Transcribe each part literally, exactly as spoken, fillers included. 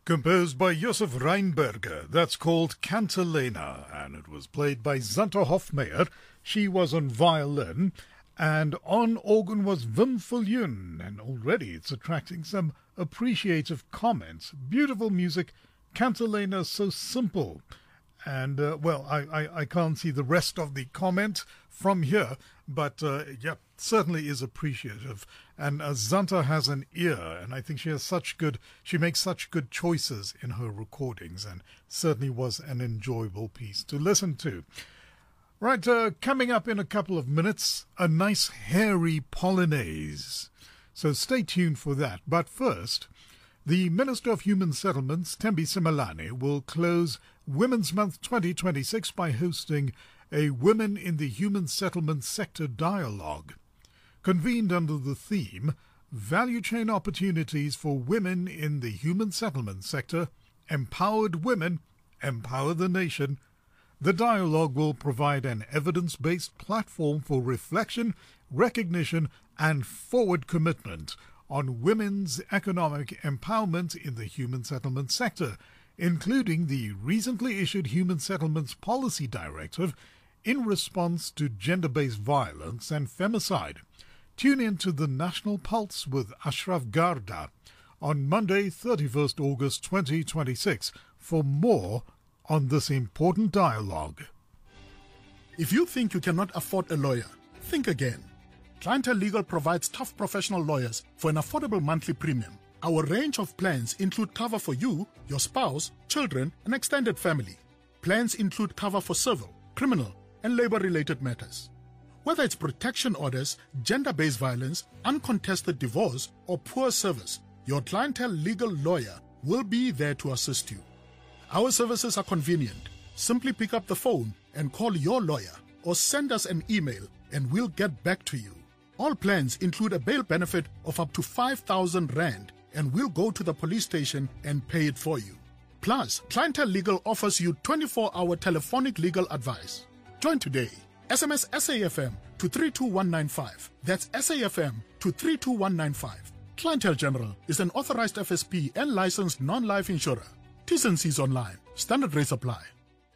Composed by Josef Reinberger, that's called Cantilena, and it was played by Zanta Hofmeyer. She was on violin, and on organ was Wim Viljoen, and already it's attracting some appreciative comments. Beautiful music, Cantilena, so simple. And, uh, well, I, I, I can't see the rest of the comment from here, but, uh, yeah, certainly is appreciative. And uh, Zanta has an ear, and I think she has such good, she makes such good choices in her recordings, and certainly was an enjoyable piece to listen to. Right, uh, coming up in a couple of minutes, a nice hairy polonaise. So stay tuned for that. But first, the Minister of Human Settlements, Thembi Simelane, will close Women's Month twenty twenty-six by hosting a Women in the Human Settlement Sector Dialogue. Convened under the theme, Value Chain Opportunities for Women in the Human Settlement Sector, Empowered Women, Empower the Nation, the dialogue will provide an evidence-based platform for reflection, recognition, and forward commitment on women's economic empowerment in the human settlement sector, including the recently issued Human Settlements Policy Directive in response to gender-based violence and femicide. Tune in to the National Pulse with Ashraf Garda on Monday, thirty-first August twenty twenty-six for more on this important dialogue. If you think you cannot afford a lawyer, think again. Clientele Legal provides tough professional lawyers for an affordable monthly premium. Our range of plans include cover for you, your spouse, children, and extended family. Plans include cover for civil, criminal, and labor-related matters. Whether it's protection orders, gender-based violence, uncontested divorce, or poor service, your Clientele Legal lawyer will be there to assist you. Our services are convenient. Simply pick up the phone and call your lawyer or send us an email and we'll get back to you. All plans include a bail benefit of up to five thousand rand and we'll go to the police station and pay it for you. Plus, Clientele Legal offers you twenty-four hour telephonic legal advice. Join today. S M S S A F M to three two one nine five. That's S A F M to three two one nine five. Clientele General is an authorized F S P and licensed non-life insurer. T's and C's online. Standard rates apply.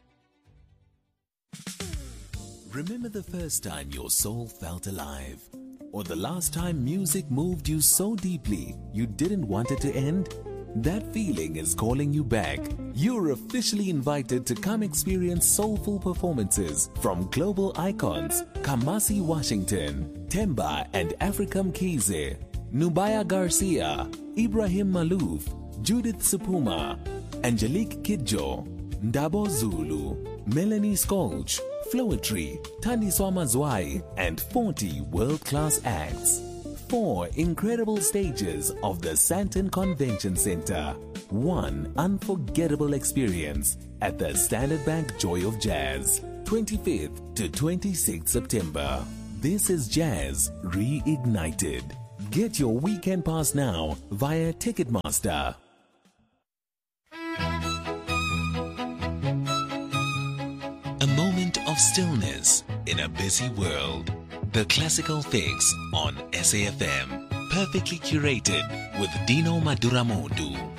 Remember the first time your soul felt alive? Or the last time music moved you so deeply you didn't want it to end? That feeling is calling you back. You're officially invited to come experience soulful performances from global icons Kamasi Washington, Temba and Africa Mkhize, Nubaya Garcia, Ibrahim Malouf, Judith Supuma, Angelique Kidjo, Ndabo Zulu, Melanie Skolch, Flowetry, Thandiswa Mazwai, and forty world-class acts. Four incredible stages of the Sandton Convention Center. One unforgettable experience at the Standard Bank Joy of Jazz. twenty-fifth to twenty-sixth September. This is Jazz Reignited. Get your weekend pass now via Ticketmaster. A moment of stillness in a busy world. The Classical Fix on S A F M. Perfectly curated with Dino Maduramodu.